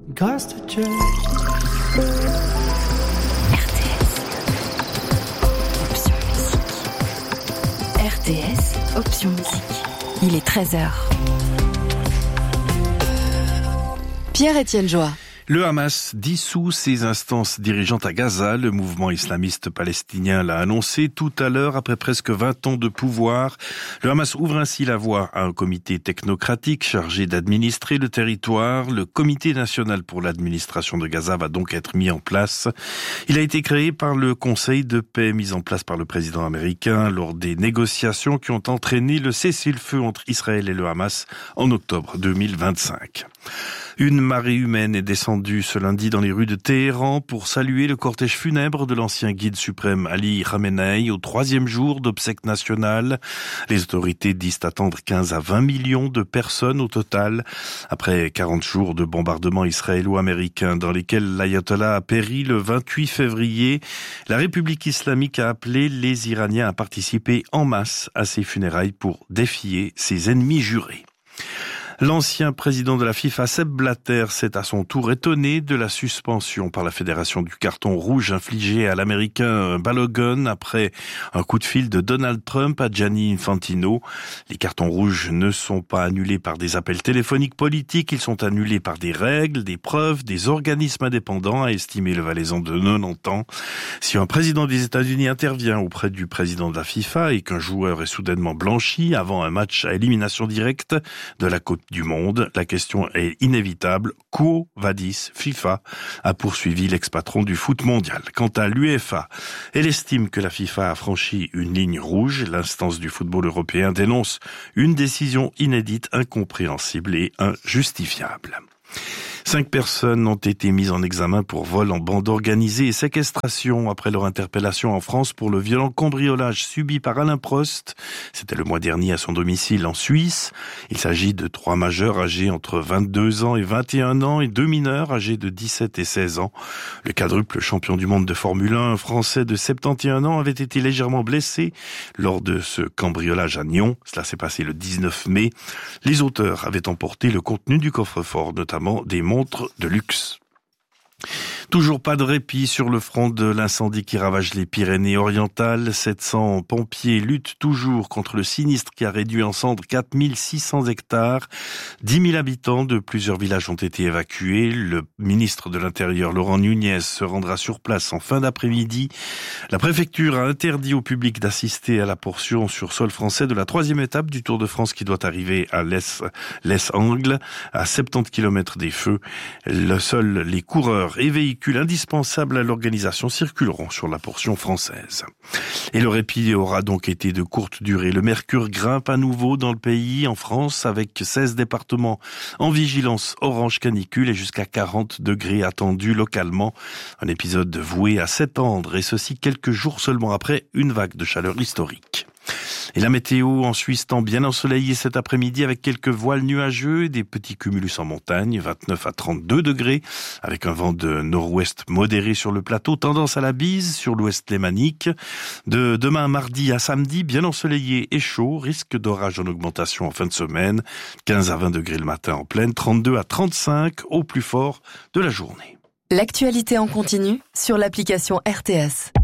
Goes to church. RTS, option musique. Il est 13h. Pierre-Étienne Joie. Le Hamas dissout ses instances dirigeantes à Gaza. Le mouvement islamiste palestinien l'a annoncé tout à l'heure après presque 20 ans de pouvoir. Le Hamas ouvre ainsi la voie à un comité technocratique chargé d'administrer le territoire. Le Comité national pour l'administration de Gaza va donc être mis en place. Il a été créé par le Conseil de paix mis en place par le président américain lors des négociations qui ont entraîné le cessez-le-feu entre Israël et le Hamas en octobre 2025. Une marée humaine est descendue ce lundi dans les rues de Téhéran pour saluer le cortège funèbre de l'ancien guide suprême Ali Khamenei au 3e jour d'obsèques nationales. Les autorités disent attendre 15 à 20 millions de personnes au total. Après 40 jours de bombardements israélo-américains dans lesquels l'ayatollah a péri le 28 février, la République islamique a appelé les Iraniens à participer en masse à ses funérailles pour défier ses ennemis jurés. L'ancien président de la FIFA, Sepp Blatter, s'est à son tour étonné de la suspension par la fédération du carton rouge infligé à l'américain Balogun après un coup de fil de Donald Trump à Gianni Infantino. Les cartons rouges ne sont pas annulés par des appels téléphoniques politiques, ils sont annulés par des règles, des preuves, des organismes indépendants, a estimé le Valaisan de 90 ans. Si un président des États-Unis intervient auprès du président de la FIFA et qu'un joueur est soudainement blanchi avant un match à élimination directe de la Coupe du Monde, la question est inévitable. Quo vadis FIFA, a poursuivi l'ex-patron du foot mondial. Quant à l'UEFA, elle estime que la FIFA a franchi une ligne rouge. L'instance du football européen dénonce une décision inédite, incompréhensible et injustifiable. 5 personnes ont été mises en examen pour vol en bande organisée et séquestration après leur interpellation en France pour le violent cambriolage subi par Alain Prost. C'était le mois dernier à son domicile en Suisse. Il s'agit de 3 majeurs âgés entre 22 ans et 21 ans et 2 mineurs âgés de 17 et 16 ans. Le quadruple champion du monde de Formule 1 français de 71 ans avait été légèrement blessé lors de ce cambriolage à Nyon. Cela s'est passé le 19 mai. Les auteurs avaient emporté le contenu du coffre-fort, notamment des montres de luxe. Toujours pas de répit sur le front de l'incendie qui ravage les Pyrénées-Orientales. 700 pompiers luttent toujours contre le sinistre qui a réduit en cendres 4600 hectares. 10 000 habitants de plusieurs villages ont été évacués. Le ministre de l'Intérieur, Laurent Nunez, se rendra sur place en fin d'après-midi. La préfecture a interdit au public d'assister à la portion sur sol français de la 3e étape du Tour de France qui doit arriver à Les-Angles, à 70 km des feux. Seuls les coureurs et véhicules indispensables à l'organisation circuleront sur la portion française. Et le répit aura donc été de courte durée. Le mercure grimpe à nouveau dans le pays, en France, avec 16 départements en vigilance orange canicule et jusqu'à 40 degrés attendus localement. Un épisode voué à s'étendre, et ceci quelques jours seulement après une vague de chaleur historique. Et la météo en Suisse tend bien ensoleillée cet après-midi avec quelques voiles nuageux et des petits cumulus en montagne, 29 à 32 degrés, avec un vent de nord-ouest modéré sur le plateau, tendance à la bise sur l'ouest lémanique. De demain mardi à samedi, bien ensoleillé et chaud, risque d'orage en augmentation en fin de semaine, 15 à 20 degrés le matin en pleine, 32 à 35 au plus fort de la journée. L'actualité en continu sur l'application RTS.